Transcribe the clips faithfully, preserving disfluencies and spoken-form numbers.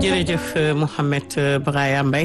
jërëjëf Mouhamed Braya Mbaye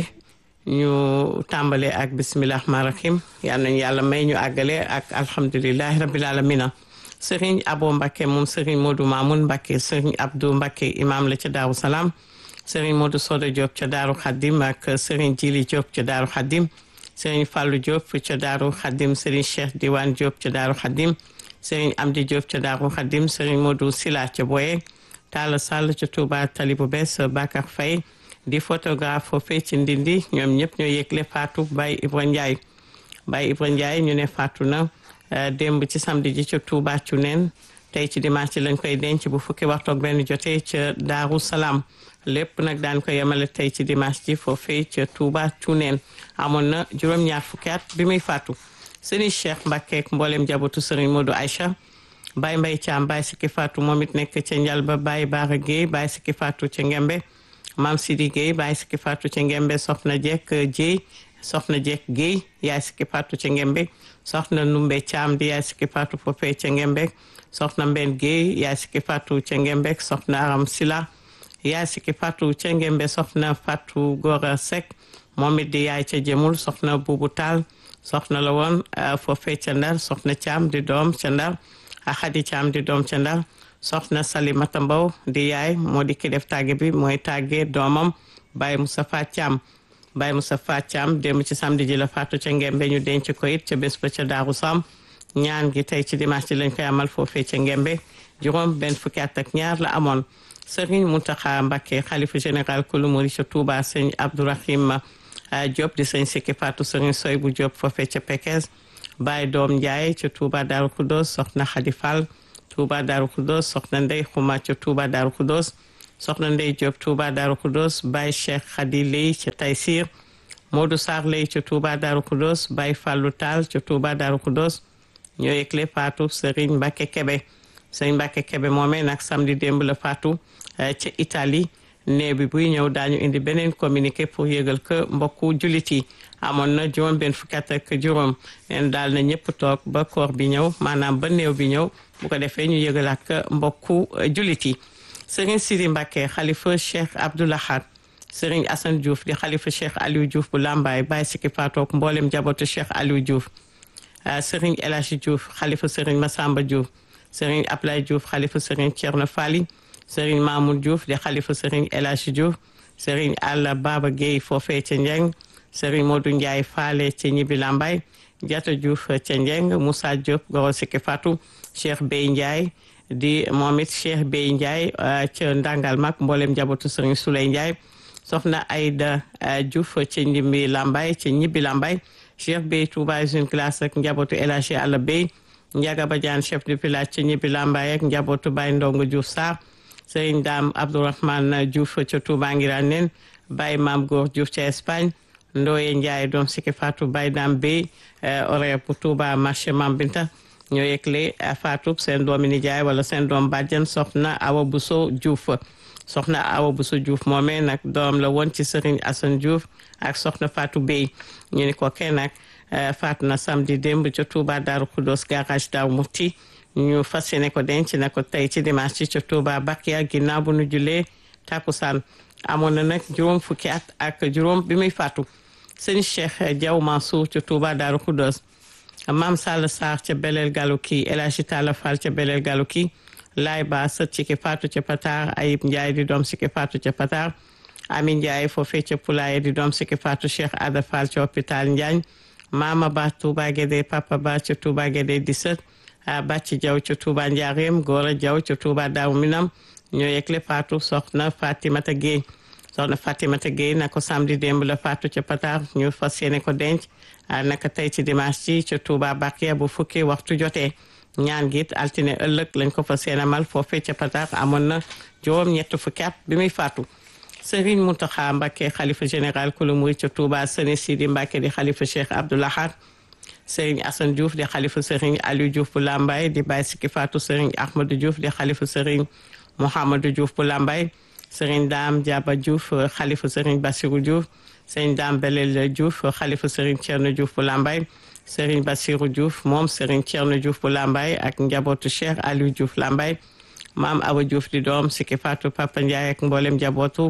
ñu tàmbale ak bisimilah rahmaani rahim yal nañu yàlla may ñu àggale ak alhamdulilahi rabil alamina Serigne Abo Mbacké moom Serigne Modou Mamoun Mbacké Serigne Abdou Mbacké imam la ca Daaru Salaam Serigne Modou Soda Diop ca Daaru Khadim ak Serigne Djili Diop ca Daaru Khadim Serigne Fallou Diop ca Daaru Khadim Serigne Cheikh Diwane Diop ca Daaru Khadim Serigne Amdi Diop ca Daaru Khadim Serigne Modou Sila ca Boye Talla Sall ca Touba Tali bu bees Bakar Faye di photographe foofee ci Ndindi ñoom ñëpp ñoo yëgle Fatou Baye Ibra Ndiaye Baye Ibra Ndiaye ñu ne faatu na démb ci samedi ji ca Touba Cuneen tey ci dimanche ci lañ koy denc bu fukki waxtu ak benn jotee ca Daaru Salaam lépp nag daan ko yemale tey ci dimanche ji foofee ca Touba Cuneen amoon na juróom-ñaar fukki at bi muy faatu Serigne Cheikh Mbacké ak mboolem jabootu Serigne Modou Aïcha Baye Mbaye Thiam Baye Sikki Fatou moom it nekk ca Njalba Baye Bara Gueye Baye Sikki Fatou ca Ngembe Mam Sidi Gueye Baye Sikki Fatou ca Ngembe Soxna Jekk Dieye Soxna Jekk Gueye Yaay Sikki Fatou ca Ngembe Soxna Numbe Thiam di Yaay Sikki Fatou foofee ca Ngembe Soxna Mben Gueye Yaay Sikki Fatou ca Ngembe Soxna Aram Sila Yaay Sikki Fatou ca Ngembe Soxna Fatou Gora Seck moom it di yaay ca Jëmul Soxna Buubu Taal soxna la woon foofee ca Ndar Soxna Thiam di doom ca Ndar Xadi Thiam di doom ca Ndar soxna Salimata Mbow di yaay moo di ki def tàgge bi mooy tàgge doomam Baye Moustapha Thiam Baye Moustapha Thiam démb ci samedi ji la faatu ca Ngembe ñu denc ko it ca bés ba ca Daaru Sam ñaan gi tey ci dimanche ji lañ koy amal foofee ca Ngembe juróom benn fukki at ak ñaar la amoon Serigne Mountakha Mbacké xalifa général kulu murid ca Touba sëñ Abdourahim Diop di sëñ Sikki Fatou Serigne Soybou Diop foofee ca Pekes Baye Doom Ndiaye ca Touba Darou Khoudoss soxna Khady Fall Touba Darou Khoudoss soxna Ndey Xuma ca Touba Darou Khoudoss soxna Ndey Diop Touba Darou Khoudoss Baye Cheikh Khady Ley ca Taysir Modou Sarr Ley ca Touba Darou Khoudoss Baye Fallou Tall ca Touba Darou Khoudoss ñoo yëgle faatu Serigne Mbacké Kébé Serigne Mbacké Kébé moomee nag samedi démb la faatu ca Italie nee bi buy ñëw daañu indi beneen communiqué pour yëgal ko mbokku jullit yi amoon na juróom benn fukki at ak juróom neen daal na ñëpp toog ba koor bi ñëw maanaam ba néew bi ñëw bu ko defee ñu yëgal ak mbokku jullit yi Serigne Sidi Mbacké xalifa Cheikh Abdoul Ahad Serigne Assane Diouf di xalifa Cheikh Aliou Diouf bu Lambaye Baye Sikki Fatou ak mboolem jabootu Cheikh Aliou Diouf Serigne El Hadji Diouf xalifa Serigne Massamba Diouf Serigne Ablaye Diouf xalifa Serigne Thierno Fally Serigne Mamoud Diouf di xalifa Serigne El Hadji Diouf Serigne Alla Baba Gueye foofee ca Njeng Serigne Modou Ndiaye Faale ca Ñibbi Lambaye Diatta Diouf ca Njeng Moussa Diop goro Sikki Fatou Cheikh Bey Ndiaye di moom it Cheikh Bey Ndiaye ca Ndangal Mag mboolem njabootu Serigne Souley Ndiaye soxna Aïda Diouf ca Ñibbi Lambaye ca Ñibbi Lambaye Cheikh Bey Touba usine classe ak njabootu El Hadji Alla Bey Ndiaga Badiane chef de village ca Ñibbi Lambaye ak njabootu Baye Ndongo Diouf Sarr Serigne Dame Abdourahmane Diouf ca Touba Ngirane nen Baye Mam Góor Diouf ca Espagne Ndoye Ndiaye doom Sikki Fatou Baye Dame Bey horaire pour Touba marché Mam Binta ñoo yëgle Fatou seen doomi nijaay wala seen doom bàjjan soxna Awa Bousso Diouf soxna Awa Bousso Diouf moomee nag doom la woon ci Serigne Assane Diouf ak soxna Fatou Bey ñu ni ko kenn nag faatu na samedi démb ca Touba Darou Khoudoss garage Darou Mouti ñu fas yéene ko denc na ko tey ci dimanche ci ca Touba Bakia ginnaaw bu nu julee takkusaan amoon na nag juróom fukki at ak juróom bi muy faatu sëñ Cheikh Diaw Mansour ca Touba Darou Khoudoss Mam Sall Sarr ca Belel Galouki El Hadji Talla Fall ca Belel Galouki Laay Ba sët Sikki Fatou ca Patar Ayib Ndiaye di doom Sikki Fatou ca Patar Amin Ndiaye foofee ca Poulaye di doom Sikki Fatou Cheikh Ada Fall ca hôpital Njaañ Mama Ba Touba Guédé Papa Ba ca Touba Guédé dix-sept Bàcci Jaw ca Touba Njaareem Gora Jaw ca Touba Daaru Minam ñoo yëgle faatu soxna Fatimata Gueye soxna Fatimata Gueye na ko samedi démb la faatu ca Patar ñu fas yéene ko denc naka tey ci dimanche ci ca Touba Bakia bu fukki waxtu jotee ñaan giit altine ëllëg lañ ko fas yéene mal foofee ca Patar amoon na juróom ñett fukki at bi muy faatu Serigne Mountakha Mbacké xalifa général kulu murid ca Touba Serigne Sidi Mbacké di xalifa Cheikh Abdoul Ahad Serigne Assane Diouf di xalifa Serigne Aliou Diouf bu Lambaye di Baye Sikki Fatou Serigne Ahmadou Diouf di xalifa Serigne Mouhamadou Diouf bu Lambaye Serigne Dame Diaba Diouf xalifa Serigne Bassirou Diouf Serigne Dame Belel Diouf xalifa Serigne Thierno Diouf bu Lambaye Serigne Bassirou Diouf moom Serigne Thierno Diouf bu Lambaye ak njabootu Cheikh Aliou Diouf Lambaye maam Awa Diouf di doom Sikki Fatou Papa Ndiaye ak mboolem njabootu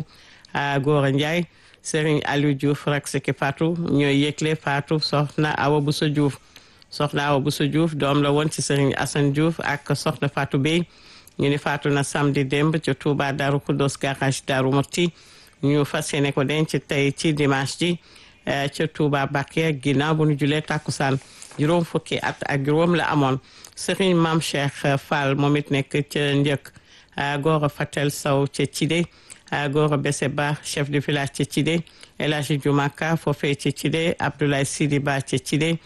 Gora Ndiaye Serigne Aliou Diouf rak Siki Fatou ñooy yëgle Fatou soxna Awa Bousso Diouf soxna Awa Bousso Diouf doom la woon ci Serigne Assane Diouf ak soxna Fatou Bey ñu ni faatu na samedi démb ci Touba Darou Khoudoss garage Darou Mouhty ñu fas yéene ko denc tey ci dimanche ji ca Touba Bakia ginnaaw bu ñu julee takkusaan juróom fukki at ak juróom la amoon Serigne Mame Cheikh Fall moom it nekk ca njëkk Gora Fatel Sow ca Cidé Gora Bese Ba chef de village ca Cidé El Hadji Dioumaka foofee ca Cidé Abdoulaye Sidi Ba ca Cidé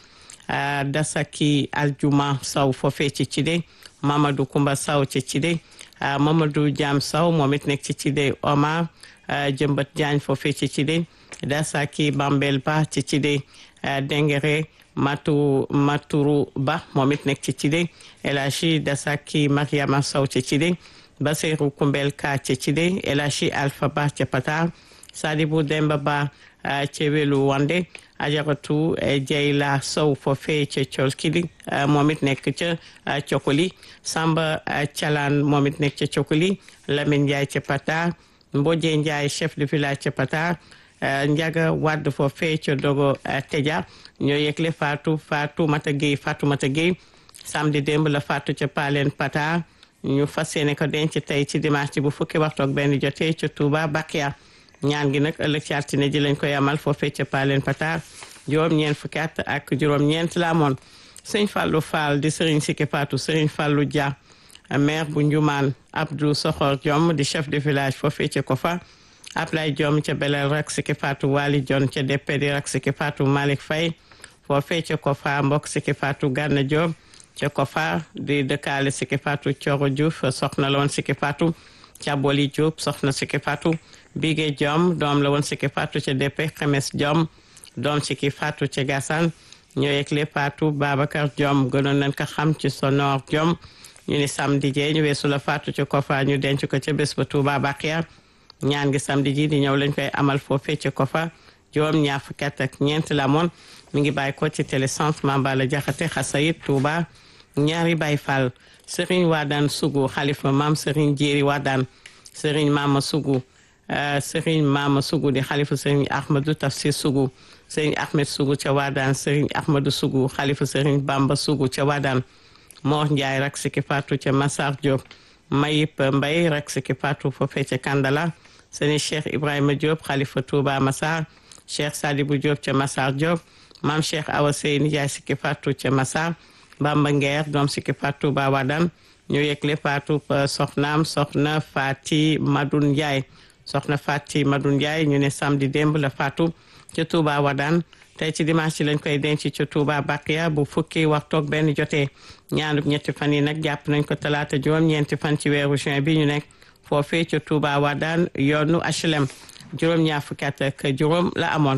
Dasaki Aljuma Sow foofee ca Cidé Mamadou Koumba Sow ca Cidé Mamadou Diam Sow moom it nekk ci Cidé Omar Jëmbat Diagne foofee ca Cidé Dasaki Bambel Ba ca Cidé Dengere Matu Maturu Ba moom it nekk ci Cidé El Hadji Dasaki Mariama Sow ca Cidé Basirou Kumbel Ka ca Cidé El Hadji Alpha Ba ca Patar Sadibou Demba Ba ca Welu Wande Ajaratu Jeyla Sow foofee ca Colkili moom it nekk ca Cokoli Samba Calan moom it nekk ca Cokoli Lamine Ndiaye ca Patar Mbodje Ndiaye chef de village ca Patar Njaga Wadd foofee ca Dogo Teja ñoo yëgle Fatou Fatou Mata Gueye Fatou Mata Gueye samedi démb la Fatou ca Palen Patar ñu fas yéene ko denc tey ci dimanche bu fukki waxtu ak benn jotee ca Touba Bakia ñaan gi nag ëllëg ci altine ji lañ koy amal foofee ca Palen Patar juróom ñeent fukki at ak juróom ñeent la amoon sëñ Fallou Fall di Serigne Siki Fatou Serigne Fallou Dia maire bu Njumaan Abdou Soxor Diom di chef de village foofee ca Kofa Ablaye Diom ca Belel rak Siki Fatou Wali Dion ca Deppe di rak Siki Fatou Malick Faye foofee ca Kofa mbokk Siki Fatou Gana Diop ca Kofa di dëkkaale Siki Fatou Thioro Diouf soxna la woon Siki Fatou ca Boli Diop soxna Siki Fatou Bigé Diom doom la woon Siki Fatou ca Deppe Xemes Diom doom Siki Fatou ca Gassane ñoo yëgle Fatou Babacar Diom gënoon nañ ko xam ci Sonor Diom ñu ni samedi jee ñu weesu la Fatou ca Kofa ñu denc ko ca bés ba Touba Bakia ñaan gi samedi ji di ñëw lañ koy amal foofee ca Kofa juróom ñaar fukki at ak ñeent la moon mi ngi bàyyi ko ci télécentre Mambala Jaxate Xasayit Touba ñaari Baye Fall Serigne Wadane Sougou xalifa maam Serigne Jéeri Wadane Serigne Mama Sougou Serigne Mama Sougou di xalifa Serigne Ahmadou Tafsir Sougou Serigne Ahmed Sougou ca Wadane Serigne Ahmadou Sougou xalifa Serigne Bamba Sougou ca Wadane Mor Ndiaye rak Siki Fatou ca Massar Diop Mayip Mbaye rak Siki Fatou foofee ca Kandala Serigne Cheikh Ibrahima Diop xalifa Touba Massar Cheikh Sadibou Diop ca Massar Diop Mam Cheikh Awa Seyni Ndiaye Siki Fatou ca Massar Bamba Nguer doom Siki Fatou ba Wadane ñu yëgle Fatou soxnaam soxna Fati Madoun Ndiaye soxna Fati Madoun Ndiaye ñu ne samedi démb la Fatou ca Touba Wadane tey ci dimanche ci lañ koy denc ca Touba Bakia bu fukki waxtu ak benn jotee ñaanub ñetti fan yi nag jàpp nañ ko talaata juróom ñeenti fan ci weeru juin bi ñu nekk foofee ca Touba Wadane yoonu H L M juróom ñaar fukki at ak juróom la amoon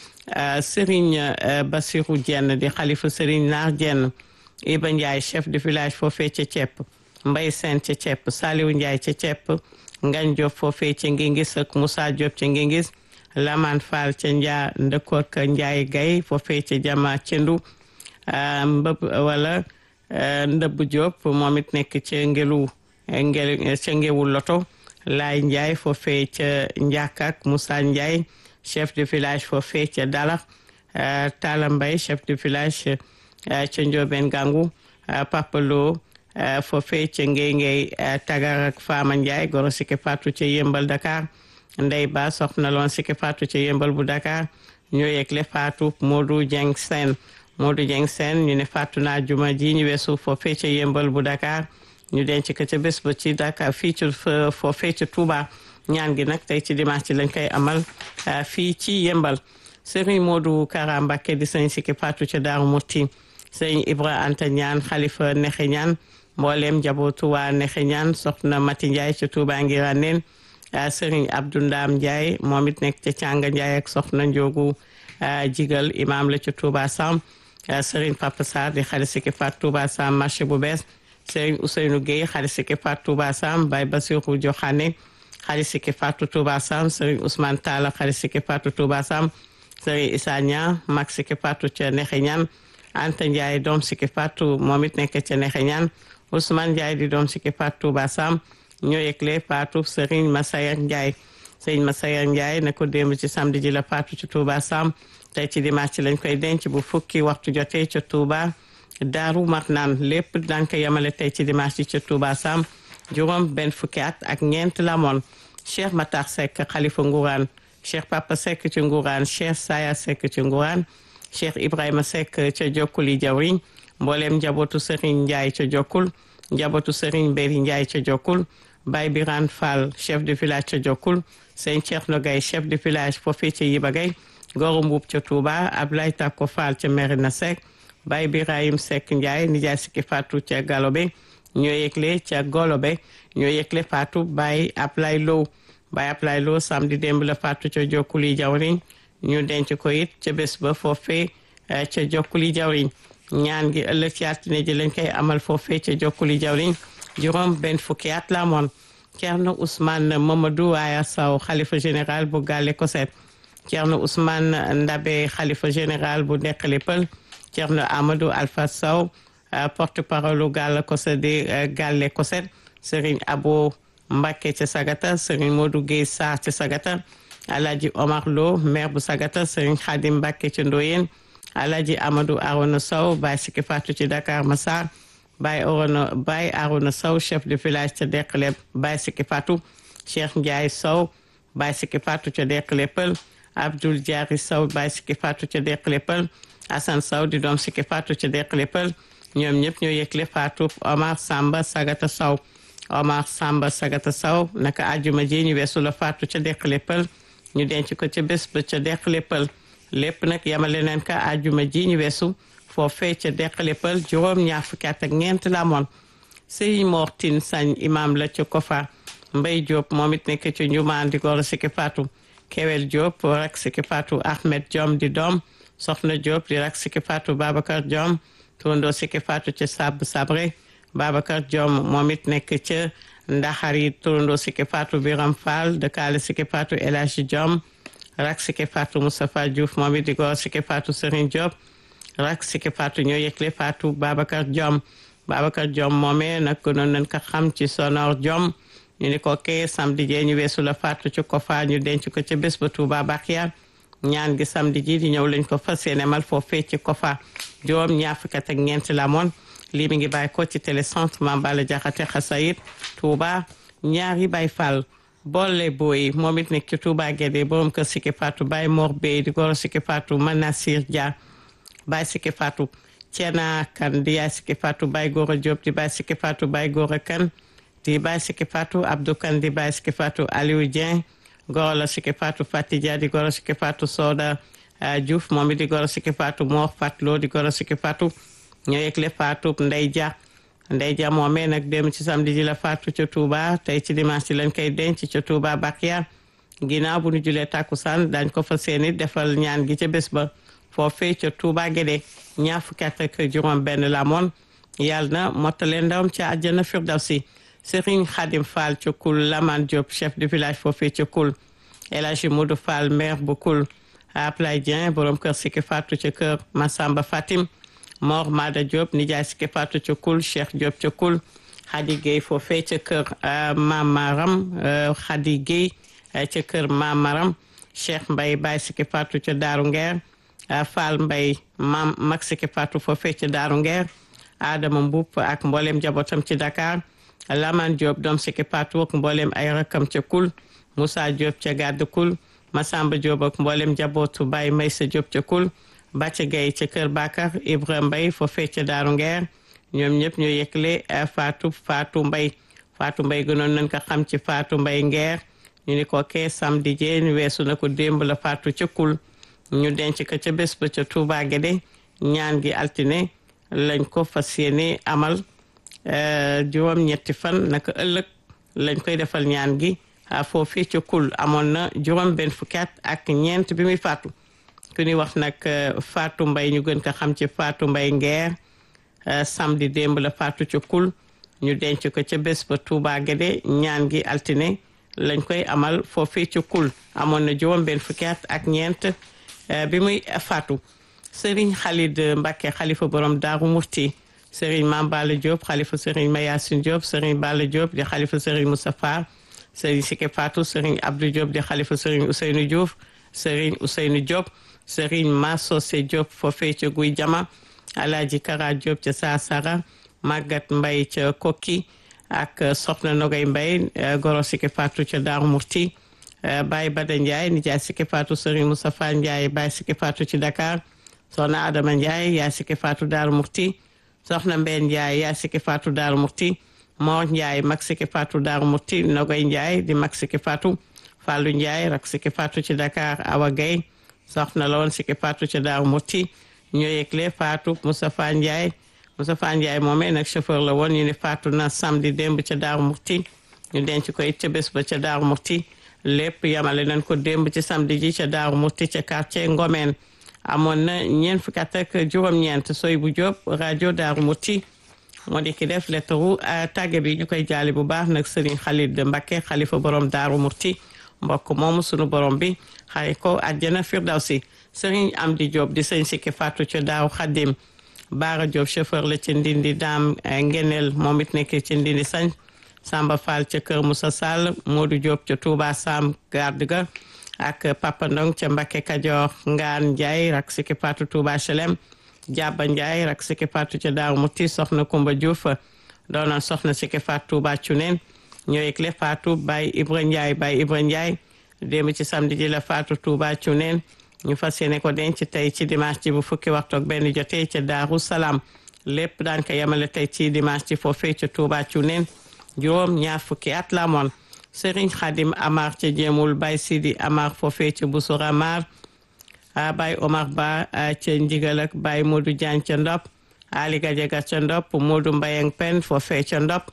Serigne Bassirou Dieng di xalifa Serigne Naar Dieng Iba Ndiaye chef de village foofee ca Cepp Mbay Sène ca Cepp Saliou Ndiaye ca Cepp Ngagne Diop foofee ca Ngingis ak Moussa Diop ca Ngingis Laman Fall ca Njaa Ndëkkook Ndiaye Gaye foofee ca Jama Cendu mbëb wala Ndëbb Diop moom it nekk ca Ngelu ngel ca Ngewul Loto Laay Ndiaye foofee ca Njaakak Moussa Ndiaye chef de village foofee ca Dalax Talla Mbay chef de village ca Ndiobène Gangu Papa Lo foofee ca Ngey Ngey Tagar ak Fama Ndiaye goro Siki Fatou ca Yëmbal Dakar Ndey Ba soxna loon Siki Fatou ca Yëmbal bu Dakar ñoo yëgle Fatou Modou Dieng Sène Modou Dieng Sène ñu ne Fatou naa juma ji ñu weesu foofee ca Yëmbal bu Dakar ñu denc ko ca bés ba ci Dakar fii ci foofee ca Touba ñaan gi nag tey ci dimanche ci lañ koy amal fii ci Yëmbal Serigne Modou Kara Mbacké di sëñ Siki Fatou ca Daaru Muti Serigne Ibra Anta Ñaan xalifa Nexe Ñaan mboolem njabootu waa Nexe Ñaan soxna Mati Ndiaye ca Touba Ngiraneen Serigne Abdou Ndam Ndiaye moom it nekk ca Cànga Ndiaye ak soxna Njogu Jigal imam la ca Touba Sam Serigne Papa Sarr di xarit Siki Fatou Touba Sam marché bu bees Serigne Ousseynou Gueye xarit Siki Fatou Touba Sam Baye Bassirou Joxane xarit Siki Fatou Touba Sam Serigne Ousmane Talla xarit Siki Fatou Touba Sam Serigne Issa Niang mag Siki Fatou ca Nexe Ñaan Anta Ndiaye doom Siki Fatou moom it nekk ca Nexe Ñaan Ousmane Ndiaye di doom Siki Fatou Touba Sam ñoo yëgle Fatou Serigne Massayer Ndiaye sëñ Massayer Ndiaye ne ko démb ci samedi ji la faatu ci Touba Sam tey ci dimanche lañ koy denc bu fukki waxtu jotee ca Touba Daaru Marnaan lépp daan ko yemale tey ci dimanche ji ca Touba Sam juróom benn fukki at ak ñeent la moon Cheikh Matar Seck xalifa Ngourane Cheikh Papa Seck ci Ngourane Cheikh Saya Seck ci Ngourane Cheikh Ibrahima Seck ca Jokkuli Jawriñ mbooleem njabootu Serigne Ndiaye ca Jokkul njabootu Serigne Beri Ndiaye ca Jokkul Baye Birane Fall chef de village ca Jokkul Sëñ Thierno Gaye chef de village foofii ca Yiba Gaye Goro Mbuub ca Touba Ablaye Tako Fall ca Merina Seck Baye Birahim Seck Ndiaye nijaay sikki Fatou ca Galobe ñoo yëgle ca Golobe ñoo yëgle Fatou Baye Ablaye Lo Baye Ablaye Lo samedi démb la Fatou ca Jokkuli Jawriñ ñu denc ko it ca bés ba foofee ca Jokkuli Jawriñ ñaan gi ëllëg ci altine ji lañ koy amal foofee ca Jokkuli Jawriñ juróom benn fukki at la moon Thierno Ousmane Mamadou Aya Sow xalifa général bu Galle Koset Thierno Ousmane Ndabe xalifa général bu Nekkale Pël Thierno Amadou Alpha Sow porte parole Galle Koset di Galle Koset Serigne Abo Mbacke ca Sagata Serigne Modou Guèye Sarr ca Sagata Alhaji Omar Lo maire bu Sagata Serigne Khadim Mbacke ca Ndoyen Alhaji Amadou Arona Sow Baye Sikki Fatou ci Dakar Massar Baye Arona Baye Arona Sow chef de village ca Dekle Baye Sikki Fatou Cheikh Ndiaye Sow Baye Sikki Fatou ca Dekle Pël Abdoul Diari Sow Baye Sikki Fatou ca Dekle Pël Assane Sow di doom Sikki Fatou ca Dekle Pël ñoom ñëpp ñoo yëgle Fatou Omar Samba Sagata Sow Omar Samba Sagata Sow naka àjjuma ji ñu weesu la Fatou ca Dekle Pël ñu denc ko ca bés ba ca Dekle Pël lépp nag yamale neen ka àjjuma ji ñu weesu foofee ca Dekle Pël juróom ñaar fukki at ak ñeent la moon Sëriñ Mortine Sañ imam la ca Kofa Mbay Diop moom it nekk ci njumaan di goro Sikki Fatou Kewel Diop rak Sikki Fatou Ahmed Diom di doom Soxna Diop di rak Sikki Fatou Babacar Diom turandoo Sikki Fatou ca Sab Sabre Babacar Diom moom it nekk ca Ndaxari turandoo Sikki Fatou Biram Fall dëkkaale Sikki Fatou El Hadji Diom rak Sikki Fatou Moustapha Diouf moom it di goro Sikki Fatou Serigne Diop rak Sikki Fatou ñoo yëgle Fatou Babacar Diom Babacar Diom moomee nag gënoon nañ ko xam ci Sonor Diom ñu ni ko kee samedi jee ñu weesu la Fatou ci Kofa ñu denc ko ca bés ba Touba Bakhia ñaan gi samedi ji di ñëw lañ ko fas yéene mal foofee ci Kofa juróom ñaar fukki at ak ñeent la moon lii mi ngi bàyyi ko ci télécentre Mame Balla Diakhaté Xasayid Touba ñaari Baye Fall boole booy moom it nekk ci Touba Guédé borom kër Sikki Fatou Baye Mor Bey di goro Sikki Fatou Manassir Dia Baye Sikki Fatou Thiena Kan di yaay Sikki Fatou Baye Gora Diop di Baye Sikki Fatou Baye Gora Kan di Baye Sikki Fatou Abdou Kan di Baye Sikki Fatou Aliou Dieng goro la Sikki Fatou Fati Dia di goro Sikki Fatou Soda Diouf moom it di goro Sikki Fatou Mor Fatlo di goro Sikki Fatou ñoo yëgle Fatou Ndey Dia Ndey Dia moomee nag dem ci samedi ji la Fatou ca Touba tey ci dimanche ci lañ koy denc ca Touba Bakhia ginnaaw bu ñu julee takkusaan dañ ko fa seeni defal ñaan gi ca bés ba foofee ca Touba Guédé ñaar fukki at ak juróom benn la moon yàlla na mottale ndawam ca àjjana Firdawsi Serigne Khadim Fall ca Koul Laman Diop chef de village foofee ca Koul El Hadji Modou Fall maire bu Koul Ablay Dieng borom kër Sikki Fatou ca kër Massamba Fatim Mor Mada Diop nijaay Sikki Fatou ca Koul Cheikh Diop ca Koul Khady Gueye foofee ca kër Mamaram Khady Gueye ca kër Mamaram Cheikh Mbaye Baye Sikki Fatou ca Daaru Ngeer Fall Mbaye mam mag Sikki Fatou foofee ca Daaru Ngeer Adama Mboup ak mboolem njabootam ci Dakar Laman Diop doom Sikki Fatou ak mboolem ay rakam ca Koul Moussa Diop ca Gàdd Koul Massamba Diop ak mboolem njabootu Baye Maysa Diop ca Koul Bàcce Gaye ca kër Bakar Ibrahima Mbaye foofee ca Daaru Ngeer ñoom ñëpp ñoo yëkkale Fatou Fatou Mbaye Fatou Mbaye gënoon nañ ko xam ci Fatou Mbaye Ngeer ñu ni ko kee samedi jeen weesu na ko démb la Fatou ca Koul ñu denc ko ca bés ba ca Touba Guédé ñaan gi altine lañ ko fas yéene amal juróom ñetti fan naka ëllëg lañ koy defal ñaan gi foofee ca Koul amoon na juróom benn fukki at ak ñeent bi muy faatu ku ñuy wax nag Fatou Mbaye ñu gën ko xam ci Fatou Mbaye Ngeer samedi démb la faatu ca Koul ñu denc ko ca bés ba Touba Guédé ñaan gi altine lañ koy amal foofee ca Koul amoon na juróom benn fukki at ak ñeent bi muy faatu Serigne Khalid Mbacké xalifa borom Daaru Murti Serigne Mame Balla Diop xalifa Serigne Mayassine Diop Serigne Balla Diop di xalifa Serigne Moustapha Serigne Sike Fatou Serigne Abdou Diop di xalifa Serigne Ousseynou Diouf Serigne Ousseynou Diop Serigne Massose Diop foofee ca Guy Jama Alaaji Kara Diop ca Saasara Magat Mbay ca Kokki ak Soxna Nogay Mbay goro Sike Fatou ca Daaru Murti Baye Bada Ndiaye nijaay Sike Fatou Serigne Moustapha Ndiaye Baye Sike Fatou ci Dakar Soxna Adama Ndiaye yaa Sike Fatou Daaru Murti Soxna Mbeen Ndiaye yaa Sike Fatou Daaru Murti Mor Ndiaye mag Sike Fatou Daaru Murti Nogay Ndiaye di mag Sike Fatou Fallou Ndiaye rak Sike Fatou ci Dakar Awa Gaye soxna la woon Sike Fatou ci Daaru Murti ñoo yëgle Fatou Moustapha Ndiaye Moustapha Ndiaye moomee nag chauffeur la woon ñu ne Fatou na samedi démb ca Daaru Murti ñu denc ko it ca bés ba ca Daaru Murti lépp yamale nañ ko démb ci samedi ji ca Daaru Murti ca quartier Ngomeen amoon na ñeent fukki at ak juróom-ñeent soy bu Diop rajo Daaru Murti moo di ki def lettre tàgge bi ñu koy jaali bu baax nag Serigne Khalid Mbacké xalifa borom Daaru Murti mbokk moomu sunu borom bi xare ko àjjana firdawsi Serigne Amdi Diop di sëñ Sike Fatou ca Daaru Khadim Baara Diop chauffeur la ca Ndindi Daam Ngeneel moom it nekk ca Ndindi Sañ Samba Fall ca Kër Moussa Sall Modou Diop ca Touba Sam garde ga ak Papa Ndong ca Mbacké Kajoor Ngaan Ndiaye rak Sike Fatou Touba Chelem Jaba Ndiaye rak Sike Fatou ca Daaru Murti soxna Kumba Diouf doonoon soxna Sike Fatou Touba Cuneen ñoo yëgle Fatou Baye Ibra Ndiaye Baye Ibra Ndiaye démb ci samedi ji la Fatou Touba Cuneen ñu fas yéene ko denc tey ci dimanche ci bu fukki waxtu ak benn jotee ca Daaru Salaam lépp daan ko yemale tey ci dimanche ci foofee ca Touba Cuneen juróom ñaar fukki at la amoon Serigne Khadim Amar ca Jéemul Baye Sidi Amar foofee ca Boussora Amar Baye Omar Ba ca Ndigal ak Baye Modou Diagne ca Ndop Ali Gadiaga ca Ndop Modou Mbayang Pen foofee ca Ndop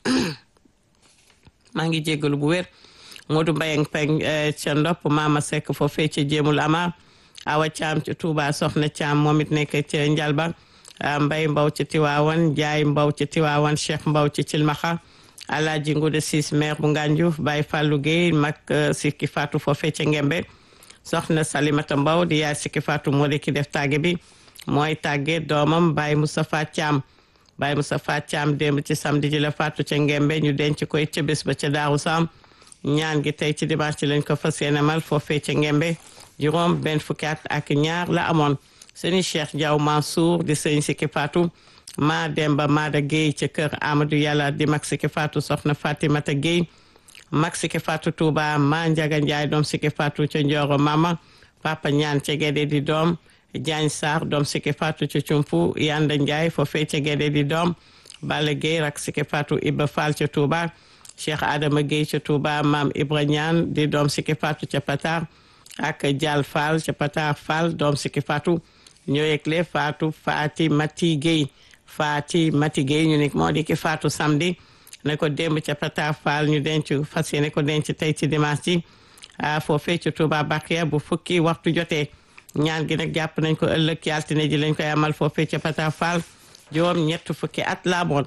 maa ngi jéggalu bu wér Modou Mbayang Pen ca Ndop Mama Seck foofee ca Jéemul Amar Awa Thiam ca Touba Soxna Thiam moom it nekk ca Njalba Mbay Mbaw ca Tiwaawan Jaay Mbaw ca Tiwaawan Cheikh Mbaw ca Cilmaxa Alaaji Ngude Sis maire bu Ngànjuuf Baye Fallou Gueye mag Sike Fatou foofee ca Ngembe soxna Salimata Mbaw di yaay Sike Fatou moo di ki def tàgge bi mooy tàgge doomam Baye Moustapha Thiam Baye Moustapha Thiam démb ci samedi ji la Fatou ca Ngembe ñu denc koy ca bés ba ca Daaru Sam ñaan gi tey ci dimanche ci lañ ko fas yéene mal foofee ca Ngembe juróom benn fukki at ak ñaar la amoon sëñ Cheikh Diaw Mansour di sëñ Sike Fatou ma Demba Mada Gueye ca kër Amadou Yàlla di mag Sike Fatou soxna Fatimata Gueye mag Sike Fatou Touba ma Njaga Njaay doom Sike Fatou ca Njoro Mama Papa Ñaan ca Gede di doom Diagne Sarr doom Sike Fatou ca Cumpu Yanda Njaay foofee ca Gede di doom Balla Gueye rak Sike Fatou Ibba Fall ca Touba Cheikh Adama Gueye ca Touba Mam Ibra Ñaan di doom Sike Fatou ca Patar ak Dial Fall ca Patar Fall doom Sike Fatou ñoo yëgle Fatou Fati Mati Gueye Fati Mati Gueye ñu nekk moo di ki Fatou samedi ne ko démb ca Patar Fall ñu denc fas yéene ko denc tey ci dimanche ci foofee ca Touba Bakia bu fukki waxtu jotee ñaan gi nag jàpp nañ ko ëllëg ci altine ji lañ koy amal foofee ca Patar Fall juróom ñett fukki at laa moon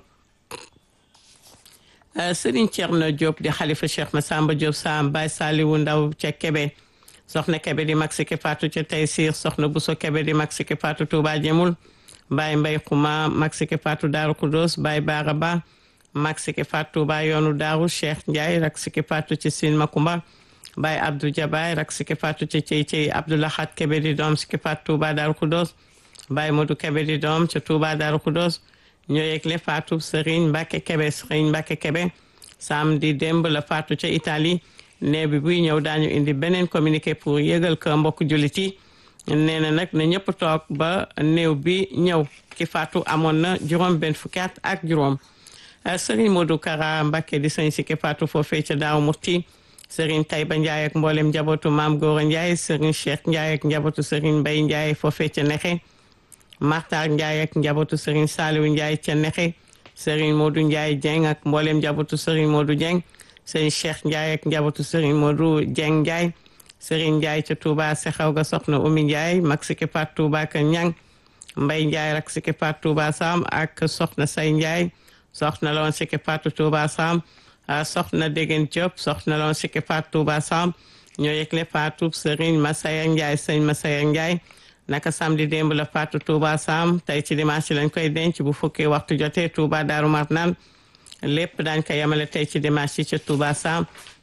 Serigne Thierno Diop di xalifa Cheikh Massamba Diop Sam Baye Saliwu Ndaw ca Kebe soxna Kebe di mag Sike Fatou ca Taysir soxna Bousso Kebe di mag Sike Fatou Touba Jemul Baye Mbay Xuma mag Sike Fatou Daaru Kudos Baye Baara Ba mag Sike Fatou Touba yoonu Daaru Cheikh Ndiaye rak Sike Fatou ci Sin Makumba Baye Abdou Jabaay rak Sike Fatou ci Cey Cey Abdoulahat Kebe di doom Sike Fatou Touba Daaru Kudos Baye Modou Kebe di doom ca Touba Daaru Kudos ñoo yëgle Fatou Serigne Mbacke Kebe Serigne Mbacke Kebe samedi démb la Fatou ca Italie nee bi buy ñëw daañu indi beneen communiqué pour yëgal ko mbokk jullit yi nee na nag ne ñëpp toog ba néew bi ñëw ki Fatou amoon na juróom benn fukki at ak juróom Serigne Modou Kara Mbacke di sëñ Sike Fatou foofee ca Daaru Murti Serigne Tayba Ndiaye ak mboolem njabootu Maam Góora Ndiaye Serigne Cheikh Ndiaye ak njabootu Serigne Mbaye Ndiaye foofee ca Nexe Martar Ndiaye ak njabootu Serigne Saliou Ndiaye ca Nexe Serigne Modou Ndiaye Dieng ak mboolem njabootu Serigne Modou Dieng Serigne Cheikh Ndiaye ak njabootu Serigne Modou Dieng Ndiaye Serigne Ndiaye ca Touba Sexaw ga soxna Oumy Ndiaye mag Sike Fatou Touba ka Ñang Mbaye Ndiaye rak Sike Fatou Touba Sam ak soxna Say Ndiaye soxna la woon Sike Fatou Touba Sam soxna Degen Diop soxna la woon Sike Fatou Touba Sam ñoo yëgle Fatou Serigne Masaya Ndiaye Serigne Masaya Ndiaye naka samedi démb la Fatou Touba Sam tey ci dimanche lañ koy denc bu fukki waxtu jotee Touba Daaru Marnaan lépp daañ ko yemale tey ci dimanche ci ca Touba Sam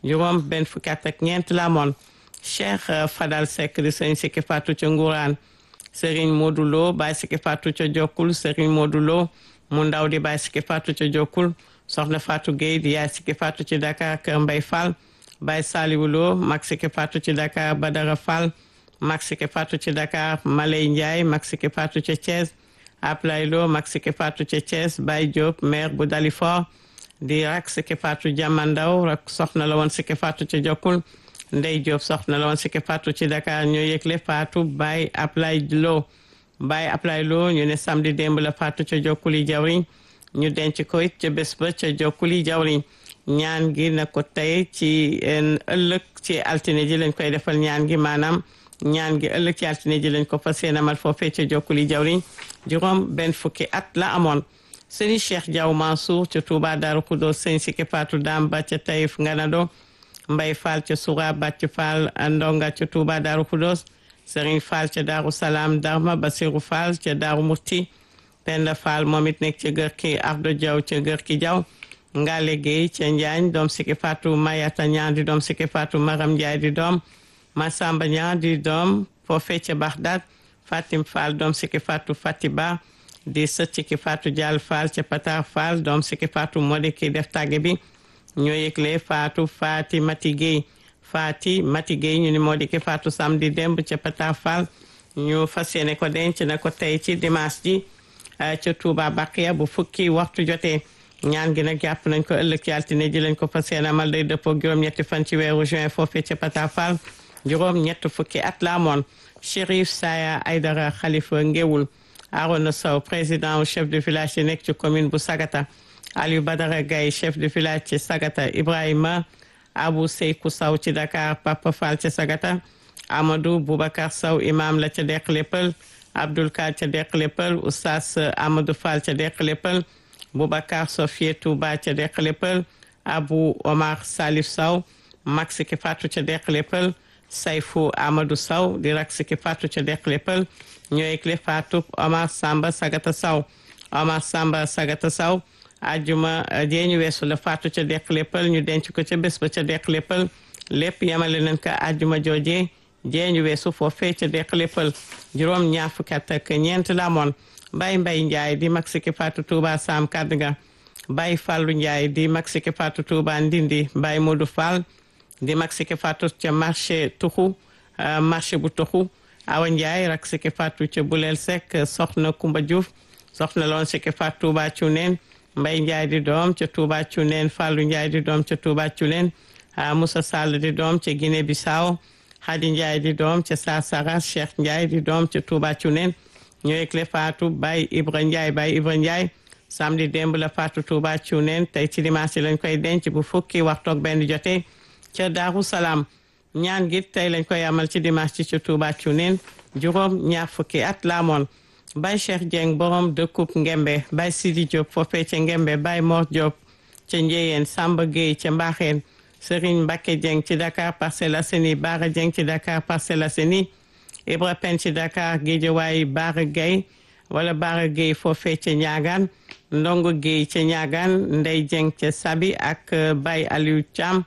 juróom benn fukki at ak ñeent la amoon Cheikh Fadal Seck di sëriñ Sikki Fatou ca Ngourane Serigne Modou Lo Baye Sikki Fatou ca Jokkul Serigne Modou Lo mu ndaw di Baye Sikki Fatou ca Jokkul soxna Fatou Gueye di yaay Sikki Fatou ci Dakar Kër Mbay Fall Baye Saliou Lo mag Sikki Fatou ci Dakar Badara Fall mag Sikki Fatou ci Dakar Malay Ndiaye mag Sikki Fatou ca Thiès Ablay Lo mag Sikki Fatou ca Thiès Baye Diop maire bu Dalifort di rak Sikki Fatou Jamandaw rak soxna la woon Sikki Fatou ca Jokkul Ndey Diop soxna la woon Sikki Fatou ci Dakar ñoo yëgle Fatou Baye Ablay Lo Baye Ablay Lo ñu ne samedi démb la Fatou ca Jokkuli jawriñ ñu denc ko it ca bés ba ca Jokkuli jawriñ ñaan gi na ko tey ci ëllëg ci altine ji lañ koy defal ñaan gi maanaam ñaan gi ëllëg ci altine ji lañ ko fas yéene amal foofee ca Jokkuli jawriñ juróom benn fukki at la amoon Serigne Cheikh Diaw Mansour ca Touba Darou Khoudoss Serigne Sikki Fatou Dame Ba ca Taïf Nganado Mbay Fall ca Soura Bàcc Fall Ndonga ca Touba Darou Khoudoss Serigne Fall ca Darou Salam Darma Basirou Fall ca Darou Murti Penda Fall moom it nekk ca Gër ki Ardo Diaw ca Gër ki Diaw Ngale Gueye ca Njaañ doom Sikki Fatou Mayata Ñaan di doom Sikki Fatou Maram Ndiaye di doom Masamba Ñaan di doom foofee ca Bagdad Fatim Fall doom Sikki Fatou Fatiba di sët Sikki Fatou Dial Fall ca Patar Fall doom Sikki Fatou moo di ki def tàgge bi ñoo yëgle Fatou Fati Mati Gueye Fati Mati Gueye ñu ni moo di ki Fatou samedi démb ca Patar Fall ñu fas yéene ko denc na ko tey ci dimanche ji ca Touba Baqiya bu fukki waxtu jotee ñaan gi nag jàpp nañ ko ëllëg ci altine ji lañ ko fas yéene amal day dëppoo juróom-ñetti fan ci weeru juin foofee ca Patar Fall juróom-ñett fukki at la amoon Chérif Saya Aydara Khalifa Ngéwul Arona Sow président chef de village yi nekk ci commune bu Sagata Aliou Badara Gaye chef de village ci Sagata Ibrahima Abou Seykou Sow ci Dakar Papa Fall ci Sagata Amadou Boubacar Sow imam la ca Dekle Pël Abdoul Ka ca Dekle Pël Oustaz Amadou Fall ca Dekle Pël Boubacar Sofie Touba ca Dekle Pël Abou Omar Salif Sow mag Sikki Fatou ca Dekle Pël Sayfou Amadou Sow di rak Sikki Fatou ca Dekle Pël ñooy clé Fatou Omar Samba Sagata Sow Omar Samba Sagata Sow ajuma jee ñu weesu la Fatou ca Dekle Pël ñu denc ko ca bés ba ca Dekle Pël lépp yamale nañ ko ajuma joojee jee ñu weesu foofee ca Dekle Pël juróom ñaar fukki at ak ñeent la amoon Baye Mbaye Ndiaye di mag Sikki Fatou Touba Sam Kadga Baye Fallou Ndiaye di mag Sikki Fatou Touba Ndindi Baye Modou Fall di mag Sikki Fatou ca marché Tuxu marché bu Tuxu Awa Ndiaye rak Sikki Fatou ca Bulel Seck soxna Kumba Diouf soxna loon Sikki Fatou Touba Cuneen Mbaye Ndiaye di doom ca Touba Cuneen Fallou Ndiaye di doom ca Touba Cuneen Moussa Sall di doom ca Guinée Bissau Khady Ndiaye di doom ca Sarsara Cheikh Ndiaye di doom ca Touba Cuneen ñooy clé Fatou Baye Ibra Ndiaye Baye Ibra Ndiaye samedi démb la Fatou Touba Cuneen tey ci dimanche lañ koy denc bu fukki waxtu ak benn jotee ca Darou Salam ñaan gi tey lañ koy amal ci dimanche ci ca Touba Cuneen juróom ñaar fukki at la amoon Baye Cheikh Dieng borom dëkkub Ngembe Baye Sidi Diop foofee ca Ngembe Baye Mor Diop ca Njeyeen Samba Gueye ca Mbaxeen Serigne Mbacke Dieng ci Dakar Parcelles Assainies Bara Dieng ci Dakar Parcelles Assainies Ibra Pen ci Dakar Guédiawaye Bara Gueye wala Bara Gueye foofee ca Ñaagaan Ndongo Gueye ca Ñaagaan Ndey Dieng ca Sabi ak Baye Aliou Thiam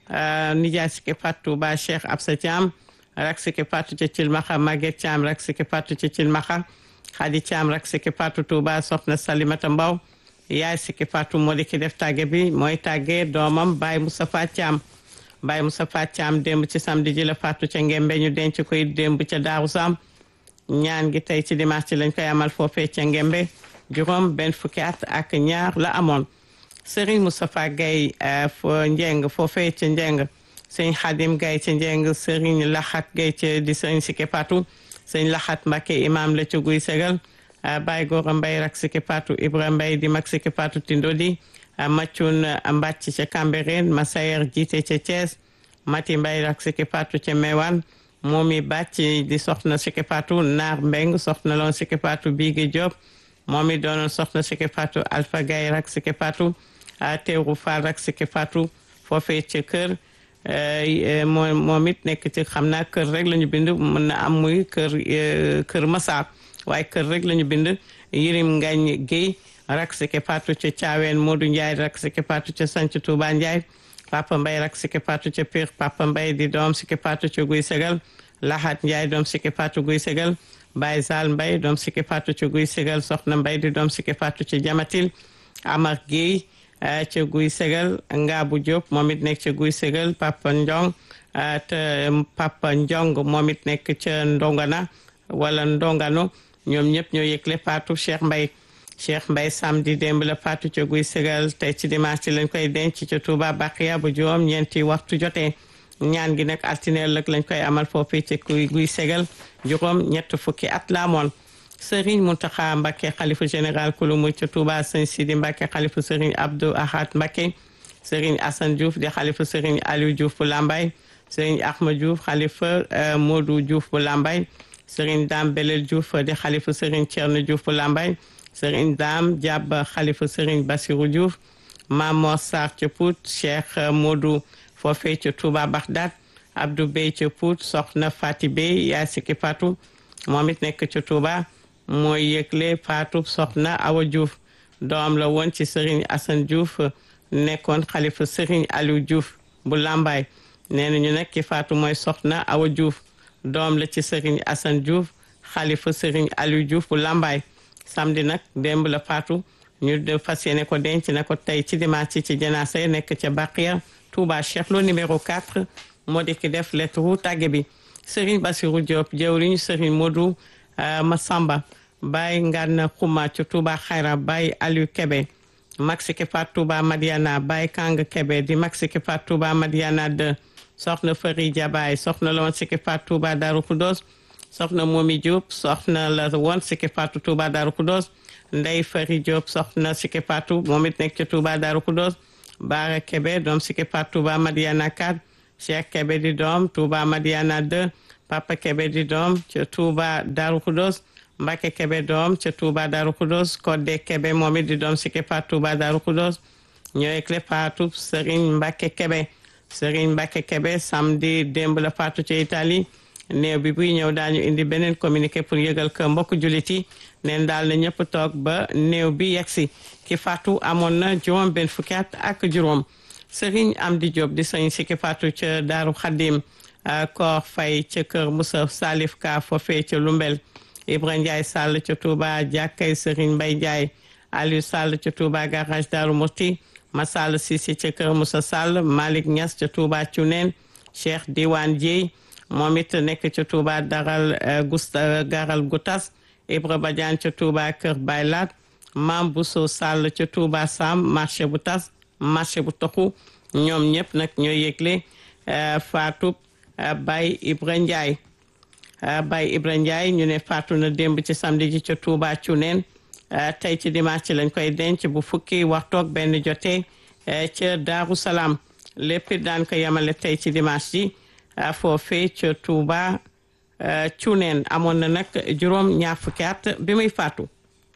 nijaay Sikki Fatou Ba Cheikh Absa Thiam rak Sikki Fatou ca Cilmaxa Maguette Thiam rak Sikki Fatou ca Cilmaxa Khady Thiam rak Sikki Fatou Touba soxna Salimata Mbaw yaay Sikki Fatou moo di ki def tàgge bi mooy tàgge doomam Baye Moustapha Thiam Baye Moustapha Thiam démb ci samedi ji la Fatou ca Ngembe ñu denc koy démb ca Daaru Sam ñaan gi tey ci dimanche ci lañ koy amal foofee ca Ngembe juróom benn fukki at ak ñaar la amoon Serigne Moustapha Gaye fo Njeng foofee ca Njeng Serigne Khadim Gaye ca Njeng Serigne Laxat Gaye ca di Serigne Sikki Fatou Serigne Laxat Mbacké imam la ca Guy Segal Baye Gora Mbaye rak Sikki Fatou Ibra Mbaye di mag Sikki Fatou Tindodi Mathiun Mbacc ca Cambérène Massayer jiite ca Thiès Mati Mbaye rak Sikki Fatou ca Mewane Momi Bàcc di soxna Sikki Fatou Naar Mbeng soxna loon Sikki Fatou Bigé Diop momi doonoon soxna Sikki Fatou Alpha Gaye rak Sikki Fatou Teeru Fall rak Sikki Fatou foofee ca kër moom it nekk ci xam naa kër rek la ñu bind mën na am muy kër kër Massar waaye kër rek la ñu bind Yirim Ngagne Guèye rak Sikki Fatou ca Thiawène Modou Ndiaye rak Sikki Fatou ca Sanc Touba Ndiaye Papa Mbay rak Siki Fatou ca Pire Papa Mbay di doom Siki Fatou ca Guy Segal Lahat Ndiaye doom Siki Fatou Guy Segal Baye Zal Mbay doom Siki Fatou ca Guy Segal Soxna Mbay di doom Siki Fatou ca Jamatil Amar Guèye ca Guy Segal Ngaabu Diop moom it nekk ca Guy Segal Papa Njong te Papa Njong moom it nekk ca Ndongana wala Ndongano ñoom ñëpp ñoo yëgle Fatou Cheikh Mbay Cheikh Mbay samedi démb la Fatou ca Guy Segal tey ci dimanche lañ koy denc ca Touba Baqiya bu juróom ñeenti waxtu jotee ñaan gi nag altine lëg lañ koy amal foofu ci Guy Segal juróom ñett fukki at la amoon Serigne Mountakha Mbacké xalifa général kulu mu ca Touba Sëñ Sidi Mbacké xalifa Serigne Abdou Ahad Mbacké Serigne Assane Diouf di xalifa Serigne Aliou Diouf bu Lambaye Serigne Ahmed Diouf xalifa Modou Diouf bu Lambaye Serigne Dame Belel Diouf di xalifa Serigne Thierno Diouf bu Lambaye Serigne Dame Diab xalifa Serigne Bassirou Diouf Mamor Sarr ca Pout Cheikh Modou foofee ca Touba Bagdad Abdou Bey ca Pout Soxna Fati Bey yaa Siki Fatou moom it nekk ca Touba mooy yëgle Fatou Soxna Awa Diouf doom la woon ci Serigne Assane Diouf nekkoon xalifa Serigne Aliou Diouf bu Lambaye nee nañu nag ki Fatou mooy Soxna Awa Diouf doom la ci Serigne Assane Diouf xalifa Serigne Aliou Diouf bu Lambaye samedi nag démb la Fatou ñu de fas yéene ko denc na ko tey ci dimanche ci janaasa yi nekk ca Baqiya Touba Cheikh Lo numéro quatre moo di ki def lettre wu tàgge bi Serigne Bassirou Diop jëwriñu Serigne Modou Massamba Baye Ngana Xuma ca Touba Xayra Baye Aliou Kebe mag Siki Fatou Touba Madiana Baye Kang Kebe di mag Siki Fatou Touba Madiana deux soxna Fari Jabaay soxna la woon Siki Fatou Touba Darou Khoudoss soxna Momi Diop soxna la woon Siki Fatou Touba Darou Khoudoss Ndey Fari Diop soxna Siki Fatou moom it nekk ca Touba Darou Khoudoss Baara Kebe doom Siki Fatou Touba Madiana quatre Cheikh Kebe di doom Touba Madiana deux Papa Kebe di doom ca Touba Darou Khoudoss Mbacke Kebe doom ca Touba Darou Khoudoss Kodde Kebe moom it di doom Siki Fatou Touba Darou Khoudoss ñooy clé Fatou Serigne Mbacke Kebe Serigne Mbacke Kebe samedi démb la Fatou ca Italie néew bi buy ñëw daañu indi beneen communiqué pour yëgal ko mbokk jullit yi neen daal na ñëpp toog ba néew bi yegsi ki Fatou amoon na juróom benn fukki at ak juróom Serigne Amdi Diop di sëñ Siki Fatou ca Daaru Xadim Koor Fay ca Kër Moussa Salif Ka foofee ca Lumbel Ibrahima Ndiaye Sall ca Touba jàkkay Serigne Mbaye Ndiaye Aliou Sall ca Touba garage Daaru Murti Masall Sisi ca Kër Moussa Sall Malick Niass ca Touba Cuneen Cheikh Diwane Dieye moom it nekk ca Touba daral gusta garal gutas Ibra Badiane ca Touba Kër Baylat Mam Bousso Sall ca Touba Sam marché bu tas marché bu toxu ñoom ñëpp nag ñooy yëgle Fatou Baye Ibra Ndiaye Baye Ibra Ndiaye ñu ne faatu na démb ci samedi ji ca Touba Cuneen tey ci dimanche lañ koy denc bu fukki waxtoog benn jotee ca Daaru Salaam lépp daan ko yemale tey ci dimanche ji foofee ca Touba Cuneen amoon na nag juróom ñaar fukki at bi muy faatu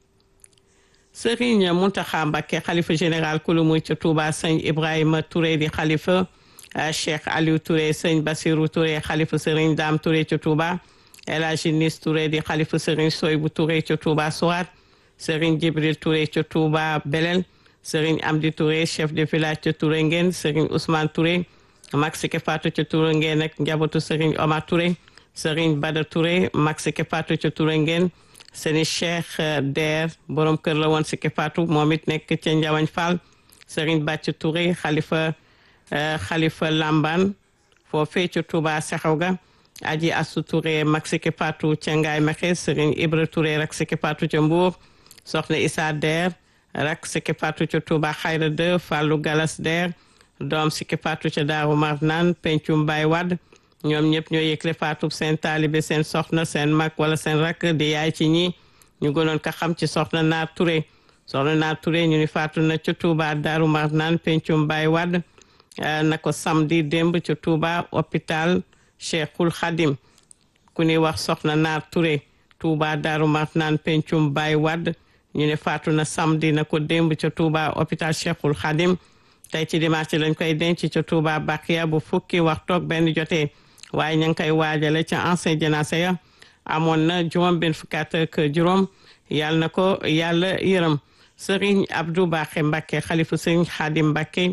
Serigne Mountakha Mbacké xalifa général kulu muy ca Touba sëñ Ibrahima Touré di xalifa Cheikh Aliou Touré sëñ Bassirou Touré xalifa Serigne Dame Touré ca Touba El Hadji Nis Touré di xalifa Serigne Soybou Touré ca Touba Sourat Serigne Djibril Touré ca Touba Belel Serigne Amdi Touré chef de village ca Touré Ngeen Serigne Ousmane Touré mag Siki Fatou ca Touré Ngeen ak njabootu Serigne Omar Touré Serigne Bada Touré mag Siki Fatou ca Touré Ngeen Serigne Cheikh Der borom kër la woon Siki Fatou moom it nekk ca Njawañ Fall Serigne Bàcc Touré xalifa xalifa Lamban foofee ca Touba Sexawga Aji Asu Touré mag Siki Fatou ca Ngaay Mexe Serigne Ibra Touré rak Siki Fatou ca Mbour soxna Issa Der rak Siki Fatou ca Touba Xayra de Fallou Galas Der doom Siki Fatou ca Daaru Marnaan Pencum Baye Wad ñoom ñëpp ñoo yëgle Fatou seen taalibe seen soxna seen mag wala seen rak di yaay ci ñi ñu gënoon ka xam ci soxna Naar Touré soxna Naar Touré ñu ni faatu na ca Touba Daaru Marnaan Pencum Baye Wad na ko samedi démb ca Touba hôpital Cheikhul Khadim ku ni wax soxna Naar Touré Touba Daaru Marnaan Pencum Baye Wad ñu ne faatu na samedi na ko démb ca Touba hôpital Cheikhul Khadim tey ci dimanche lañ koy denc ca Touba Bakiya bu fukki waxtoog benn jotee waaye ña ngi koy waajale ca ancien janaasa ya amoon na juróom benn fukki at ak juróom yàlla na ko yàlla yërëm Serigne Abdou Bakhe Mbacké xalifa Serigne Khadim Mbacké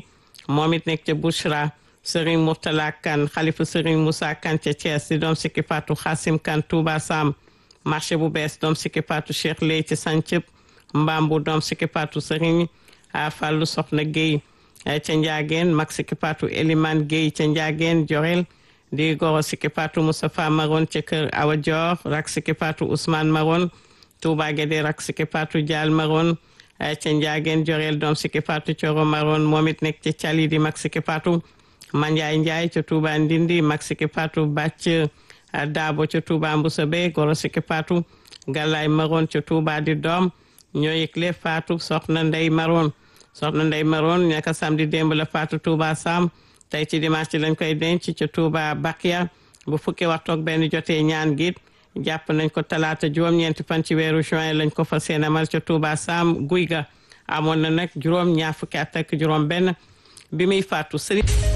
moom it nekk ca Bouchra Serigne Mourtala Kane xalifa Serigne Moussa Kane ca Thiès di doom sikki Fatou Xasim Kane Touba Sam marché bu bees doom sikki Fatou Cheikh Lay ci Santhiou Mbambu doom sikki Fatou Serigne a Fallou Soxna Gueye ca Ndiageen mag sikki Fatou Elimane Gueye ca Ndiageen Jorel di goro sikki Fatou Moustapha Maron ca kër Awa Dior rak sikki Fatou Ousmane Maron Touba Guédé rak sikki Fatou Dial Maron ca Ndiageen Jorel doom sikki Fatou Coro Maron moom it nekk ca Cali di mag sikki Fatou Mandiaye Ndiaye ca Touba Ndindi mag sikki Fatou Bàcc Daabo ca Touba Mboussobé goro sikki Fatou Galaye Maron ca Touba di doom ñoo yëgle Fatou soxna Ndey Maron soxna Ndey Maron ñaka samedi démb la Fatou Touba Sam tey ci dimanche lañ koy denc ca Touba Bakia bu fukki waxtu ak benn jotee ñaan gi jàpp nañ ko talaata juróom-ñeenti fan ci weeru juin lañ ko fas yéene amal ca Touba Sam guy ga amoon na nag juróom ñaar fukki at ak juróom benn bi muy faatu sëriñ